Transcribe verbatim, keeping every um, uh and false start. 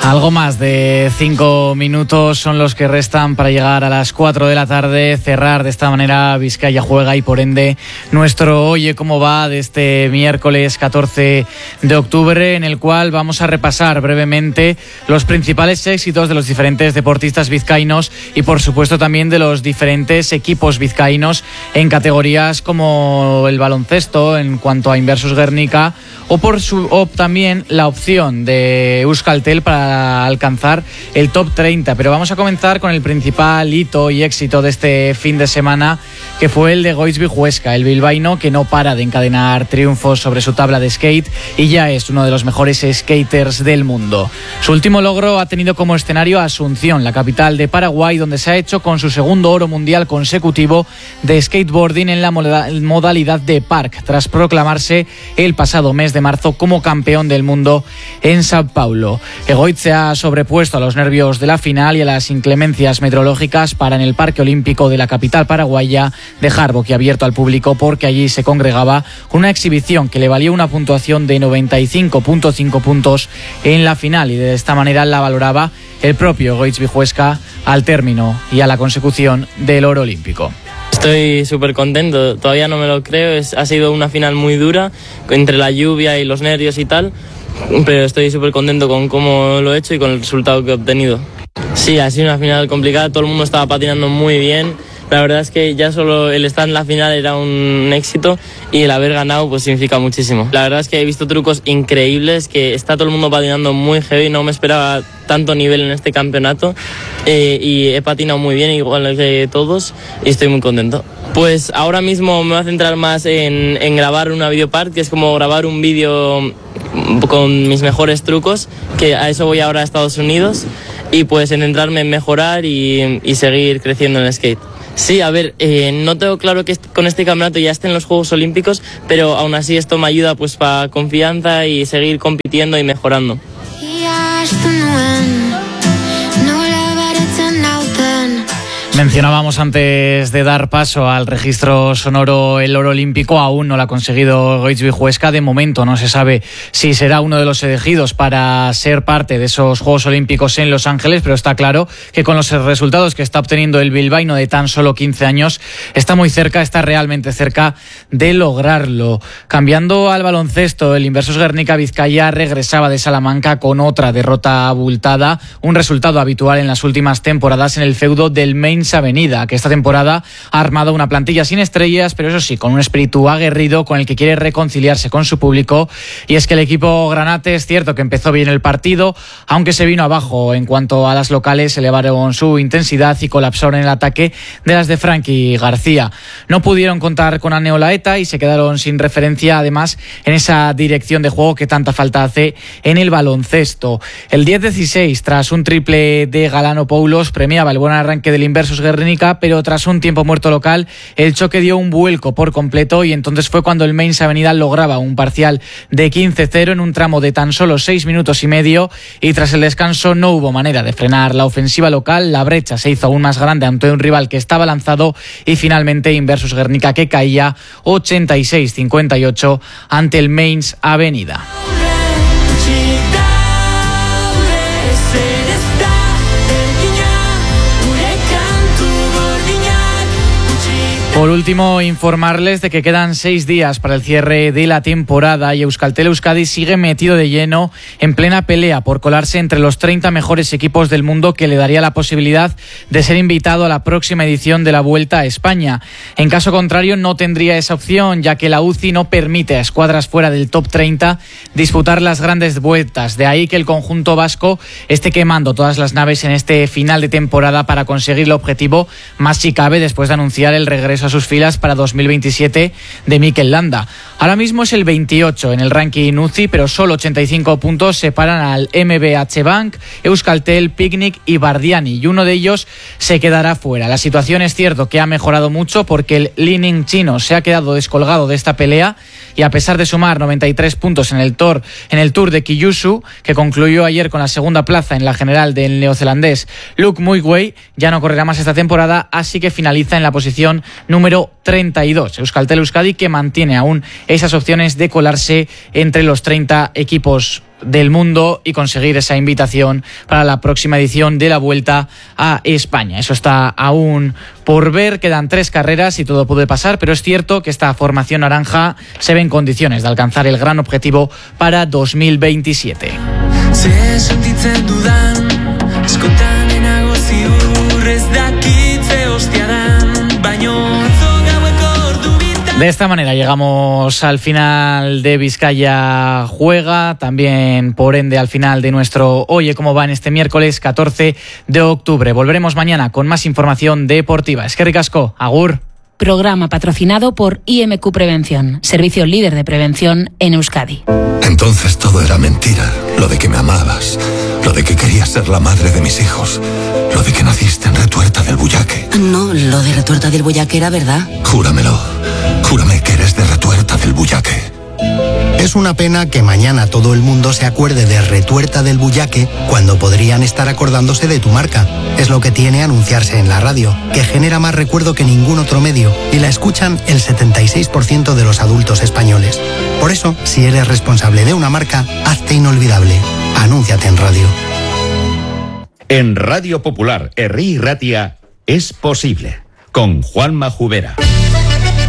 Algo más de cinco minutos son los que restan para llegar a las cuatro de la tarde, cerrar de esta manera Vizcaya Juega y por ende nuestro Oye Cómo Va de este miércoles catorce de octubre, en el cual vamos a repasar brevemente los principales éxitos de los diferentes deportistas vizcaínos y por supuesto también de los diferentes equipos vizcaínos en categorías como el baloncesto en cuanto a Inversus Guernica o, por su, o también la opción de Euskaltel para alcanzar el top treinta, pero vamos a comenzar con el principal hito y éxito de este fin de semana, que fue el de Goiz Huesca, el bilbaíno que no para de encadenar triunfos sobre su tabla de skate y ya es uno de los mejores skaters del mundo. Su último logro ha tenido como escenario Asunción, la capital de Paraguay, donde se ha hecho con su segundo oro mundial consecutivo de skateboarding en la modalidad de park, tras proclamarse el pasado mes de marzo como campeón del mundo en Sao Paulo. Egoitz se ha sobrepuesto a los nervios de la final y a las inclemencias meteorológicas para en el Parque Olímpico de la capital paraguaya dejar boquiabierto al público, porque allí se congregaba con una exhibición que le valió una puntuación de noventa y cinco punto cinco puntos en la final, y de esta manera la valoraba el propio Goiz Huesca al término y a la consecución del oro olímpico. Estoy súper contento, todavía no me lo creo, es, ha sido una final muy dura, entre la lluvia y los nervios y tal, pero estoy súper contento con cómo lo he hecho y con el resultado que he obtenido. Sí, ha sido una final complicada, todo el mundo estaba patinando muy bien. La verdad es que ya solo el estar en la final era un éxito y el haber ganado pues significa muchísimo. La verdad es que he visto trucos increíbles, que está todo el mundo patinando muy heavy, no me esperaba tanto nivel en este campeonato eh, y he patinado muy bien, igual que todos, y estoy muy contento. Pues ahora mismo me voy a centrar más en, en grabar una videopart, que es como grabar un vídeo con mis mejores trucos, que a eso voy ahora a Estados Unidos, y pues en centrarme en mejorar y, y seguir creciendo en el skate. Sí, a ver, eh, no tengo claro que con este campeonato ya esté en los Juegos Olímpicos, pero aún así esto me ayuda pues para confianza y seguir compitiendo y mejorando. Mencionábamos antes de dar paso al registro sonoro el oro olímpico, aún no lo ha conseguido Goiz Huesca. De momento no se sabe si será uno de los elegidos para ser parte de esos Juegos Olímpicos en Los Ángeles, pero está claro que con los resultados que está obteniendo el bilbaíno de tan solo quince años, está muy cerca, está realmente cerca de lograrlo. Cambiando al baloncesto, el Inversus Guernica Vizcaya regresaba de Salamanca con otra derrota abultada, un resultado habitual en las últimas temporadas en el feudo del Mainz Avenida, que esta temporada ha armado una plantilla sin estrellas, pero eso sí, con un espíritu aguerrido con el que quiere reconciliarse con su público. Y es que el equipo granate es cierto que empezó bien el partido, aunque se vino abajo en cuanto a las locales, elevaron su intensidad y colapsaron en el ataque de las de Frankie García. No pudieron contar con Aneo Laeta y se quedaron sin referencia, además, en esa dirección de juego que tanta falta hace en el baloncesto. El diez dieciséis, tras un triple de Galano Poulos, premiaba el buen arranque del Inversus Guernica, pero tras un tiempo muerto local, el choque dio un vuelco por completo y entonces fue cuando el Mainz Avenida lograba un parcial de quince cero en un tramo de tan solo seis minutos y medio, y tras el descanso no hubo manera de frenar la ofensiva local. La brecha se hizo aún más grande ante un rival que estaba lanzado y finalmente Inversus Guernica que caía ochenta y seis cincuenta y ocho ante el Mainz Avenida. Por último, informarles de que quedan seis días para el cierre de la temporada y Euskaltel Euskadi sigue metido de lleno en plena pelea por colarse entre los treinta mejores equipos del mundo, que le daría la posibilidad de ser invitado a la próxima edición de la Vuelta a España. En caso contrario, no tendría esa opción, ya que la U C I no permite a escuadras fuera del top treinta disputar las grandes vueltas. De ahí que el conjunto vasco esté quemando todas las naves en este final de temporada para conseguir el objetivo, más si cabe después de anunciar el regreso a sus filas para dos mil veintisiete de Mikel Landa. Ahora mismo es el veintiocho en el ranking U C I, pero solo ochenta y cinco puntos separan al M B H Bank, Euskaltel, Picnic y Bardiani, y uno de ellos se quedará fuera. La situación es cierto que ha mejorado mucho, porque el Li-Ning chino se ha quedado descolgado de esta pelea y a pesar de sumar noventa y tres puntos en el Tour, en el Tour de Kyushu, que concluyó ayer con la segunda plaza en la general del neozelandés Luke Muigwei, ya no correrá más esta temporada, así que finaliza en la posición número número treinta y dos. Euskaltel Euskadi, que mantiene aún esas opciones de colarse entre los treinta equipos del mundo y conseguir esa invitación para la próxima edición de la Vuelta a España. Eso está aún por ver, quedan tres carreras y todo puede pasar, pero es cierto que esta formación naranja se ve en condiciones de alcanzar el gran objetivo para dos mil veintisiete. De esta manera llegamos al final de Vizcaya Juega, también por ende al final de nuestro Oye Cómo Va en este miércoles catorce de octubre. Volveremos mañana con más información deportiva. Eskerrik asko, agur. Programa patrocinado por I M Q Prevención, servicio líder de prevención en Euskadi. Entonces todo era mentira, lo de que me amabas, lo de que querías ser la madre de mis hijos, lo de que naciste en Retuerta del Bullaque. No, lo de Retuerta del Bullaque era verdad. Júramelo, júrame que eres de Retuerta del Bullaque. Es una pena que mañana todo el mundo se acuerde de Retuerta del Bullaque cuando podrían estar acordándose de tu marca. Es lo que tiene anunciarse en la radio, que genera más recuerdo que ningún otro medio y la escuchan el setenta y seis por ciento de los adultos españoles. Por eso, si eres responsable de una marca, hazte inolvidable. Anúnciate en radio. En Radio Popular, Herri y Ratia, es posible. Con Juanma Jubera.